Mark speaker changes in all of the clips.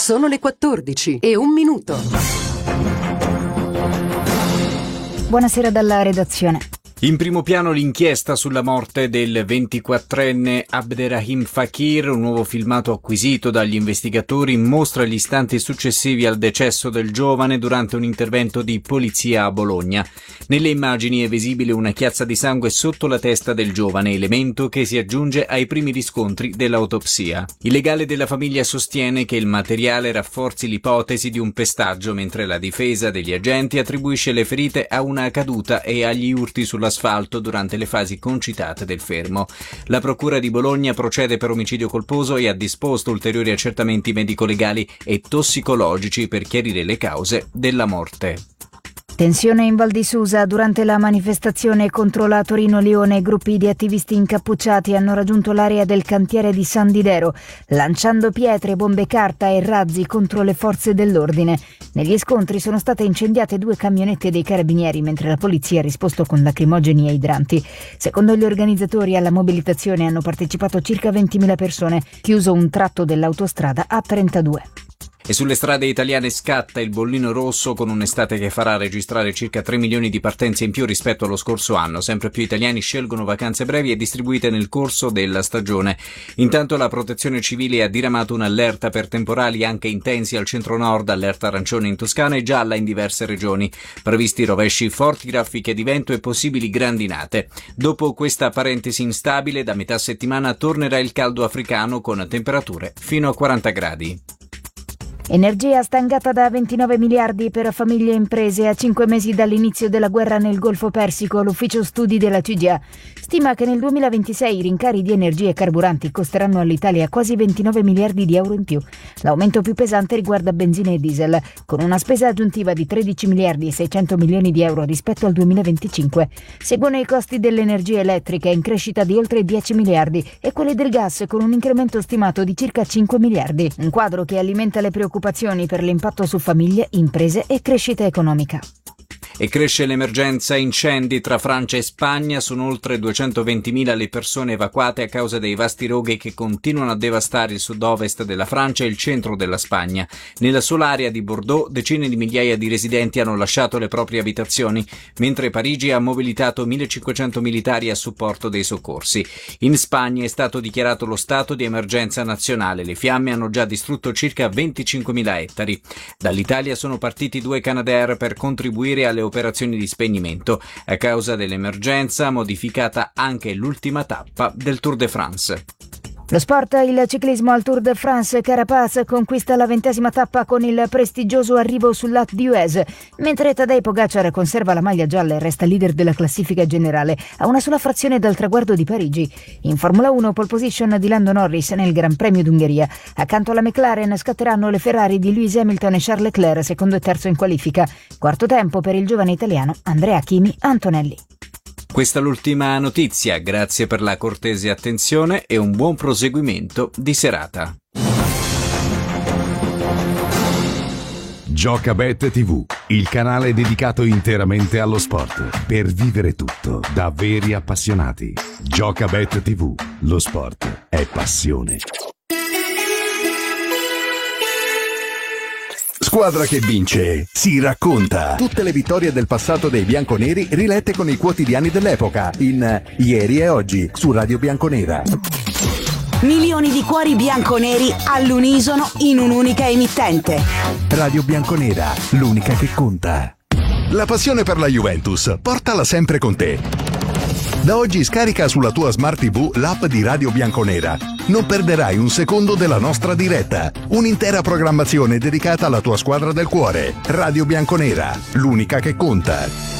Speaker 1: Sono le 14:01.
Speaker 2: Buonasera dalla redazione.
Speaker 3: In primo piano l'inchiesta sulla morte del 24enne Abderrahim Fakir. Un nuovo filmato acquisito dagli investigatori mostra gli istanti successivi al decesso del giovane durante un intervento di polizia a Bologna. Nelle immagini è visibile una chiazza di sangue sotto la testa del giovane, elemento che si aggiunge ai primi riscontri dell'autopsia. Il legale della famiglia sostiene che il materiale rafforzi l'ipotesi di un pestaggio, mentre la difesa degli agenti attribuisce le ferite a una caduta e agli urti sull'asfalto durante le fasi concitate del fermo. La procura di Bologna procede per omicidio colposo e ha disposto ulteriori accertamenti medico-legali e tossicologici per chiarire le cause della morte.
Speaker 2: Tensione in Val di Susa. Durante la manifestazione contro la Torino-Lione, gruppi di attivisti incappucciati hanno raggiunto l'area del cantiere di San Didero, lanciando pietre, bombe carta e razzi contro le forze dell'ordine. Negli scontri sono state incendiate 2 camionette dei carabinieri, mentre la polizia ha risposto con lacrimogeni e idranti. Secondo gli organizzatori, alla mobilitazione hanno partecipato circa 20.000 persone, chiuso un tratto dell'autostrada A32.
Speaker 3: E sulle strade italiane scatta il bollino rosso, con un'estate che farà registrare circa 3 milioni di partenze in più rispetto allo scorso anno. Sempre più italiani scelgono vacanze brevi e distribuite nel corso della stagione. Intanto la Protezione Civile ha diramato un'allerta per temporali anche intensi al centro-nord, allerta arancione in Toscana e gialla in diverse regioni. Previsti rovesci, forti raffiche di vento e possibili grandinate. Dopo questa parentesi instabile, da metà settimana tornerà il caldo africano con temperature fino a 40 gradi.
Speaker 2: Energia stangata da 29 miliardi per famiglie e imprese a 5 mesi dall'inizio della guerra nel Golfo Persico. L'ufficio studi della CGIA stima che nel 2026 i rincari di energie e carburanti costeranno all'Italia quasi 29 miliardi di euro in più. L'aumento più pesante riguarda benzina e diesel, con una spesa aggiuntiva di 13 miliardi e 600 milioni di euro rispetto al 2025. Seguono i costi dell'energia elettrica in crescita di oltre 10 miliardi e quelli del gas con un incremento stimato di circa 5 miliardi. Un quadro che alimenta le preoccupazioni per l'impatto su famiglie, imprese e crescita economica.
Speaker 3: E cresce l'emergenza incendi tra Francia e Spagna. Sono oltre 220.000 le persone evacuate a causa dei vasti roghi che continuano a devastare il sud-ovest della Francia e il centro della Spagna. Nella sola area di Bordeaux decine di migliaia di residenti hanno lasciato le proprie abitazioni, mentre Parigi ha mobilitato 1.500 militari a supporto dei soccorsi. In Spagna è stato dichiarato lo stato di emergenza nazionale. Le fiamme hanno già distrutto circa 25.000 ettari. Dall'Italia sono partiti 2 Canadair per contribuire alle operazioni di spegnimento. A causa dell'emergenza modificata anche l'ultima tappa del Tour de France.
Speaker 2: Lo sport, il ciclismo al Tour de France. Carapaz conquista la 20ª tappa con il prestigioso arrivo sull'Alpe d'Huez, mentre Tadej Pogacar conserva la maglia gialla e resta leader della classifica generale a una sola frazione dal traguardo di Parigi. In Formula 1 pole position di Lando Norris nel Gran Premio d'Ungheria. Accanto alla McLaren scatteranno le Ferrari di Lewis Hamilton e Charles Leclerc, secondo e terzo in qualifica. Quarto tempo per il giovane italiano Andrea Chimi Antonelli.
Speaker 3: Questa è l'ultima notizia, grazie per la cortese attenzione e un buon proseguimento di serata.
Speaker 4: Giocabet TV, il canale dedicato interamente allo sport, per vivere tutto da veri appassionati. Giocabet TV, lo sport è passione.
Speaker 5: Squadra che vince si racconta. Tutte le vittorie del passato dei bianconeri rilette con i quotidiani dell'epoca in Ieri e Oggi su Radio Bianconera.
Speaker 6: Milioni di cuori bianconeri all'unisono in un'unica emittente.
Speaker 5: Radio Bianconera, l'unica che conta. La passione per la Juventus, portala sempre con te. Da oggi scarica sulla tua Smart TV l'app di Radio Bianconera. Non perderai un secondo della nostra diretta. Un'intera programmazione dedicata alla tua squadra del cuore. Radio Bianconera, l'unica che conta.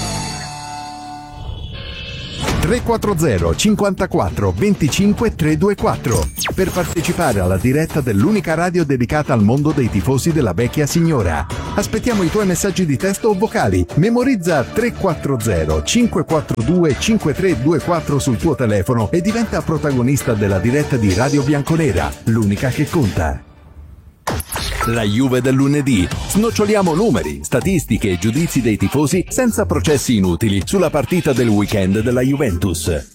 Speaker 5: 340 54 25 324 per partecipare alla diretta dell'unica radio dedicata al mondo dei tifosi della vecchia signora. Aspettiamo i tuoi messaggi di testo o vocali. Memorizza 340 542 5324 sul tuo telefono e diventa protagonista della diretta di Radio Bianconera, l'unica che conta. La Juve del lunedì. Snoccioliamo numeri, statistiche e giudizi dei tifosi senza processi inutili sulla partita del weekend della Juventus.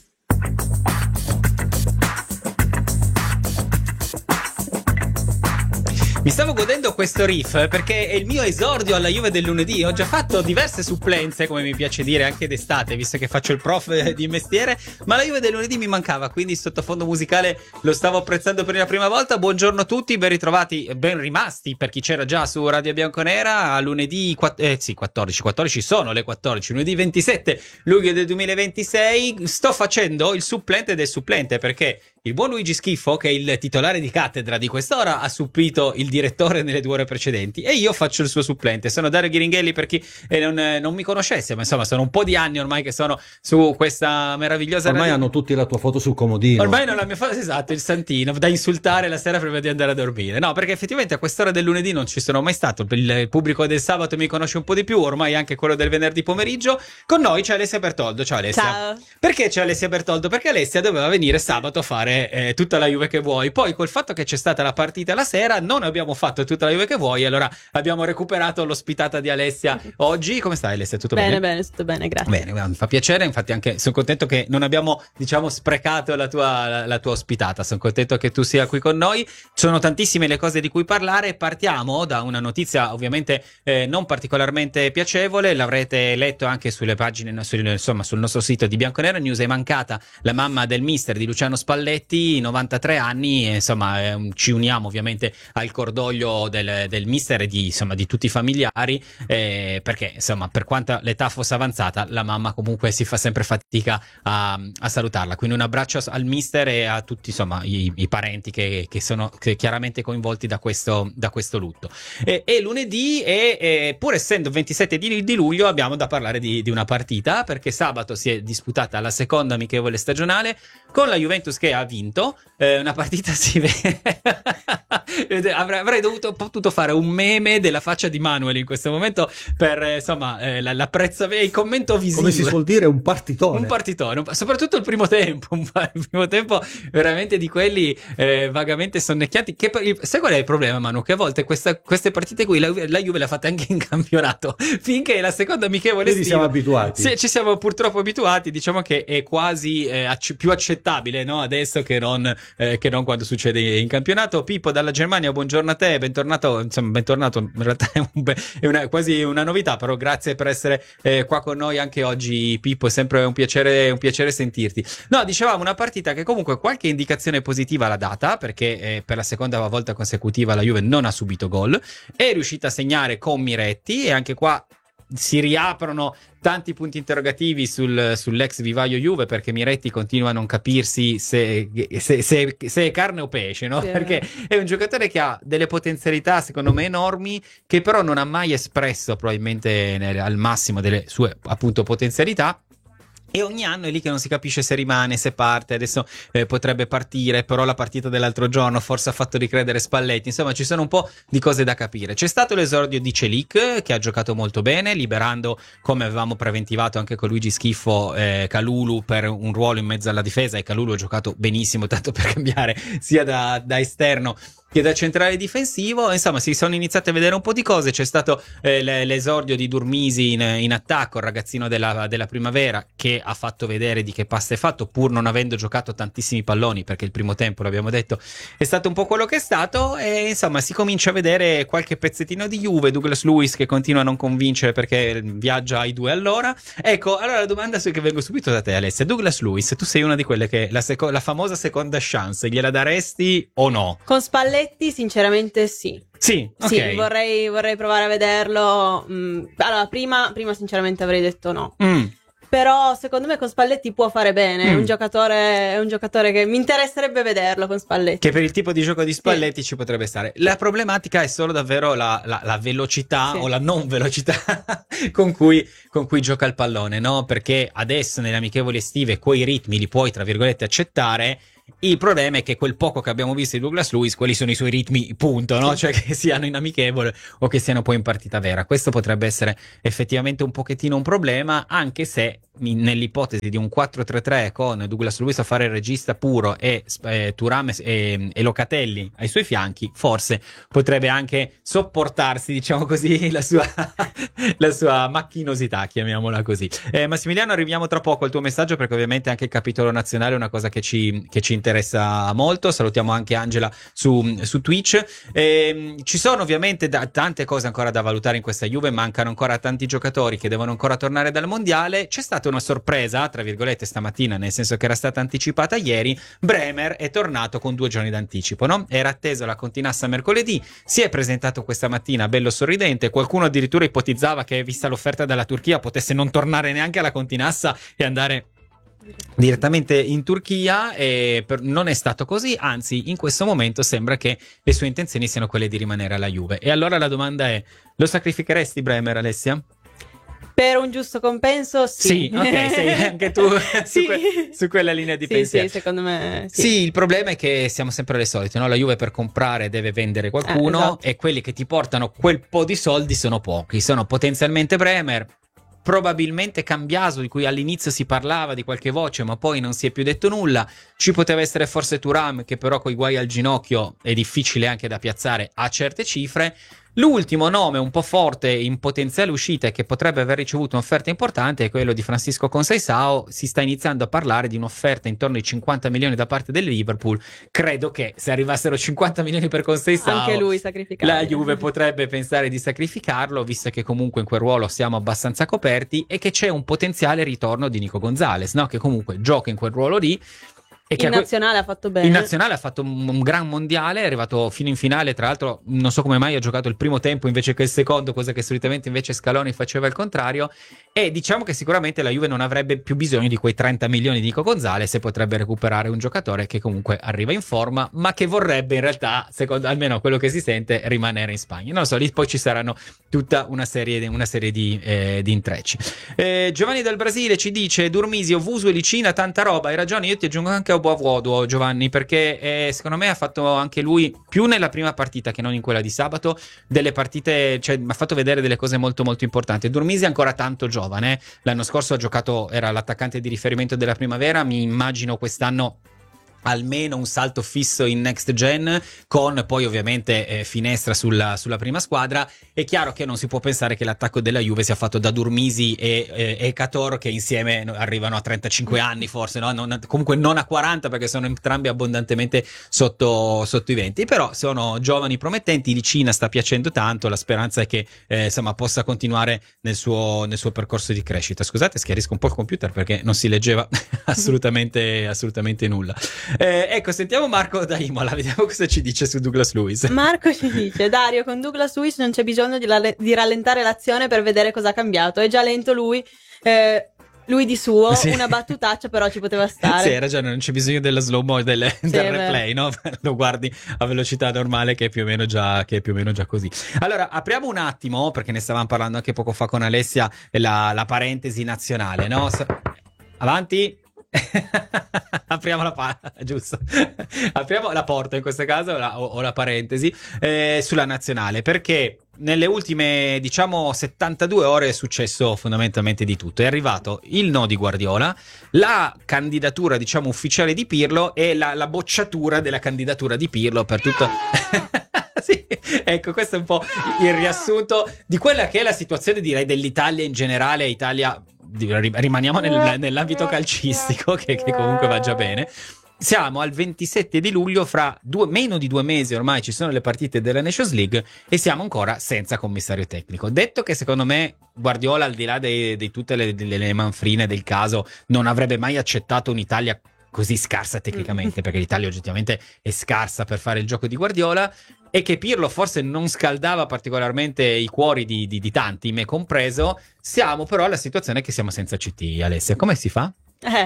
Speaker 7: Mi stavo godendo questo riff perché è il mio esordio alla Juve del lunedì. Ho già fatto diverse supplenze, come mi piace dire, anche d'estate, visto che faccio il prof di mestiere, ma la Juve del lunedì mi mancava, quindi il sottofondo musicale lo stavo apprezzando per la prima volta. Buongiorno a tutti, ben ritrovati, ben rimasti per chi c'era già su Radio Bianconera a lunedì 14 sono le 14, lunedì 27 luglio del 2026. Sto facendo il supplente del supplente perché il buon Luigi Schiffo, che è il titolare di cattedra di quest'ora, ha supplito il direttore nelle 2 ore precedenti e io faccio il suo supplente. Sono Dario Ghiringhelli, per chi non mi conoscesse, ma insomma sono un po' di anni ormai che sono su questa meravigliosa
Speaker 8: ormai hanno tutti la tua foto sul comodino.
Speaker 7: Ormai non la mia foto, esatto, il santino da insultare la sera prima di andare a dormire. No, perché effettivamente a quest'ora del lunedì non ci sono mai stato. Il pubblico del sabato mi conosce un po' di più, ormai anche quello del venerdì pomeriggio. Con noi c'è Alessia Bertoldo. Ciao Alessia.
Speaker 9: Ciao.
Speaker 7: Perché c'è Alessia Bertoldo? Perché Alessia doveva venire sabato a fare tutta la Juve che vuoi. Poi col fatto che c'è stata la partita la sera non abbiamo fatto tutta la Juve che vuoi, allora abbiamo recuperato l'ospitata di Alessia oggi. Come stai Alessia? Tutto bene?
Speaker 9: Bene, tutto bene, grazie.
Speaker 7: Bene, mi fa piacere, infatti anche sono contento che non abbiamo, diciamo, sprecato la tua ospitata. Sono contento che tu sia qui con noi. Sono tantissime le cose di cui parlare. Partiamo da una notizia ovviamente non particolarmente piacevole, l'avrete letto anche sulle pagine, insomma sul nostro sito di Bianconera News. È mancata la mamma del mister, di Luciano Spalletti, 93 anni, e, insomma ci uniamo ovviamente al cordoglio del mister e di tutti i familiari, perché insomma per quanto l'età fosse avanzata la mamma comunque si fa sempre fatica a salutarla, quindi un abbraccio al mister e a tutti insomma i parenti che sono chiaramente coinvolti da questo lutto. E lunedì, pur essendo 27 di luglio, abbiamo da parlare di una partita, perché sabato si è disputata la seconda amichevole stagionale con la Juventus che ha vinto. Una partita avrei potuto fare un meme della faccia di Manuel in questo momento per il commento visivo.
Speaker 8: Come si suol dire, un partitone,
Speaker 7: soprattutto il primo tempo, il primo tempo veramente di quelli vagamente sonnecchianti. Sai qual è il problema, Manu? Che a volte queste partite qui la Juve l'ha fatta anche in campionato, finché la seconda amichevole estiva,
Speaker 8: siamo abituati.
Speaker 7: Sì, ci siamo purtroppo abituati. Diciamo che è quasi più accettabile, no? Adesso che non quando succede in campionato. Pippo dalla Germania, buongiorno a te, bentornato. Insomma, bentornato, in realtà è quasi una novità, però grazie per essere qua con noi anche oggi, Pippo. È sempre un piacere sentirti. No, dicevamo una partita che comunque qualche indicazione positiva l'ha data, perché per la seconda volta consecutiva la Juve non ha subito gol, è riuscita a segnare con Miretti, e anche qua si riaprono tanti punti interrogativi sull'ex vivaio Juve, perché Miretti continua a non capirsi se è carne o pesce, no? Sì. Perché è un giocatore che ha delle potenzialità secondo me enormi, che però non ha mai espresso probabilmente al massimo delle sue appunto potenzialità. E ogni anno è lì che non si capisce se rimane, se parte. Adesso potrebbe partire, però la partita dell'altro giorno forse ha fatto ricredere Spalletti. Insomma, ci sono un po' di cose da capire. C'è stato l'esordio di Celik, che ha giocato molto bene, liberando, come avevamo preventivato anche con Luigi Schiffo, Kalulu per un ruolo in mezzo alla difesa, e Kalulu ha giocato benissimo, tanto per cambiare, sia da esterno che da centrale difensivo. Insomma, si sono iniziate a vedere un po' di cose. C'è stato l'esordio di Durmisi in attacco, il ragazzino della primavera, che ha fatto vedere di che pasta è fatto, pur non avendo giocato tantissimi palloni, perché il primo tempo, l'abbiamo detto, è stato un po' quello che è stato. E insomma si comincia a vedere qualche pezzettino di Juve. Douglas Luiz che continua a non convincere, perché viaggia ai 2 all'ora. Ecco, allora la domanda che vengo subito da te, Alessia. Douglas Luiz, tu sei una di quelle che la famosa seconda chance gliela daresti o no?
Speaker 9: Con Spalletti sinceramente sì.
Speaker 7: Sì, ok.
Speaker 9: Sì, vorrei provare a vederlo. Allora, prima sinceramente avrei detto no. Però secondo me con Spalletti può fare bene. È un giocatore che mi interesserebbe vederlo con Spalletti.
Speaker 7: Che per il tipo di gioco di Spalletti ci potrebbe stare. La problematica è solo davvero la velocità o la non velocità con cui gioca il pallone, no? Perché adesso nelle amichevoli estive quei ritmi li puoi, tra virgolette, accettare. Il problema è che quel poco che abbiamo visto di Douglas Luiz, quelli sono i suoi ritmi, punto, no? Cioè che siano in amichevole o che siano poi in partita vera. Questo potrebbe essere effettivamente un pochettino un problema, anche se nell'ipotesi di un 4-3-3 con Douglas Luiz a fare il regista puro e Thuram e Locatelli ai suoi fianchi, forse potrebbe anche sopportarsi, diciamo così, la sua macchinosità, chiamiamola così. Massimiliano, arriviamo tra poco al tuo messaggio, perché ovviamente anche il capitolo nazionale è una cosa che ci ci interessa molto. Salutiamo anche Angela su Twitch. Ci sono ovviamente tante cose ancora da valutare in questa Juve, mancano ancora tanti giocatori che devono ancora tornare dal mondiale. C'è stata una sorpresa, tra virgolette, stamattina, nel senso che era stata anticipata ieri. Bremer è tornato con 2 giorni d'anticipo, no? Era atteso la Continassa mercoledì, si è presentato questa mattina bello sorridente, qualcuno addirittura ipotizzava che, vista l'offerta dalla Turchia, potesse non tornare neanche alla Continassa e andare direttamente in Turchia, e non è stato così, anzi in questo momento sembra che le sue intenzioni siano quelle di rimanere alla Juve. E allora la domanda è: lo sacrificheresti Bremer, Alessia?
Speaker 9: Per un giusto compenso, sì.
Speaker 7: Sì, ok, sei anche tu su quella linea di pensiero.
Speaker 9: Sì, secondo me sì.
Speaker 7: Sì, il problema è che siamo sempre le solite, no? La Juve per comprare deve vendere qualcuno,
Speaker 9: esatto.
Speaker 7: E quelli che ti portano quel po' di soldi sono pochi. Sono potenzialmente Bremer, probabilmente Cambiaso, di cui all'inizio si parlava di qualche voce ma poi non si è più detto nulla. Ci poteva essere forse Thuram, che però coi guai al ginocchio è difficile anche da piazzare a certe cifre. L'ultimo nome un po' forte in potenziale uscita e che potrebbe aver ricevuto un'offerta importante è quello di Francisco Conceição. Si sta iniziando a parlare di un'offerta intorno ai 50 milioni da parte del Liverpool. Credo che se arrivassero 50 milioni per Conceição,
Speaker 9: anche lui sacrificato,
Speaker 7: la Juve potrebbe pensare di sacrificarlo, visto che comunque in quel ruolo siamo abbastanza coperti e che c'è un potenziale ritorno di Nico Gonzalez, no? Che comunque gioca in quel ruolo lì. E
Speaker 9: in nazionale ha fatto bene.
Speaker 7: In nazionale ha fatto un gran mondiale, è arrivato fino in finale, tra l'altro non so come mai ha giocato il primo tempo invece che il secondo, cosa che solitamente invece Scaloni faceva il contrario. E diciamo che sicuramente la Juve non avrebbe più bisogno di quei 30 milioni di Nico Gonzalez e potrebbe recuperare un giocatore che comunque arriva in forma, ma che vorrebbe in realtà, secondo almeno quello che si sente, rimanere in Spagna. Non lo so, lì poi ci saranno tutta una serie di intrecci. Giovanni dal Brasile ci dice: Durmisio, Vusu e Licina, tanta roba. Hai ragione, io ti aggiungo anche a Boavuodo, Giovanni, perché secondo me ha fatto anche lui, più nella prima partita che non in quella di sabato, delle partite, cioè mi ha fatto vedere delle cose molto molto importanti. Durmisi è ancora tanto giovane, l'anno scorso ha giocato, era l'attaccante di riferimento della primavera, mi immagino quest'anno almeno un salto fisso in next gen, con poi ovviamente finestra sulla prima squadra. È chiaro che non si può pensare che l'attacco della Juve sia fatto da Durmisi e Cator, che insieme arrivano a 35 anni forse, no? Comunque non a 40, perché sono entrambi abbondantemente sotto i 20, però sono giovani promettenti. Licina sta piacendo tanto, la speranza è che insomma possa continuare nel suo percorso di crescita. Scusate, schiarisco un po' il computer perché non si leggeva assolutamente nulla. Ecco, sentiamo Marco da Imola, vediamo cosa ci dice su Douglas Luiz.
Speaker 9: Marco ci dice: Dario, con Douglas Luiz non c'è bisogno di rallentare l'azione per vedere cosa ha cambiato, è già lento lui di suo, sì. Una battutaccia però ci poteva stare.
Speaker 7: Sì, hai ragione, non c'è bisogno della slow-mo del replay, no? Lo guardi a velocità normale, che è più o meno già così. Allora, apriamo un attimo, perché ne stavamo parlando anche poco fa con Alessia, la parentesi nazionale, no? Avanti. Apriamo giusto. Apriamo la porta in questo caso, o la parentesi sulla nazionale, perché nelle ultime 72 ore è successo fondamentalmente di tutto. È arrivato il no di Guardiola, la candidatura ufficiale di Pirlo e la bocciatura della candidatura di Pirlo per tutto. Sì, ecco, questo è un po' il riassunto di quella che è la situazione, direi, dell'Italia in generale. Italia, rimaniamo nell'ambito calcistico, che comunque va già bene. Siamo al 27 di luglio, fra meno di 2 mesi ormai ci sono le partite della Nations League e siamo ancora senza commissario tecnico. Detto che secondo me Guardiola, al di là di tutte le manfrine del caso, non avrebbe mai accettato un'Italia così scarsa tecnicamente, perché l'Italia oggettivamente è scarsa per fare il gioco di Guardiola, e che Pirlo forse non scaldava particolarmente i cuori di tanti, me compreso. Siamo però alla situazione che siamo senza CT, Alessia. Come si fa?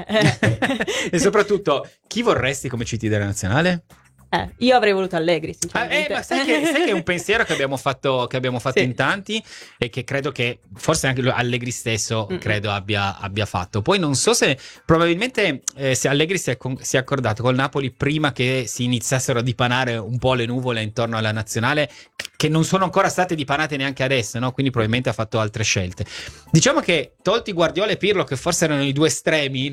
Speaker 7: E soprattutto, chi vorresti come CT della nazionale?
Speaker 9: Io avrei voluto Allegri, sinceramente.
Speaker 7: Ma sai che è un pensiero che abbiamo fatto sì, in tanti, e che credo che forse anche Allegri stesso credo abbia fatto. Poi non so se probabilmente se Allegri si è accordato col Napoli prima che si iniziassero a dipanare un po' le nuvole intorno alla nazionale, che non sono ancora state dipanate neanche adesso, no? Quindi probabilmente ha fatto altre scelte. Diciamo che, tolti Guardiola e Pirlo, che forse erano i due estremi,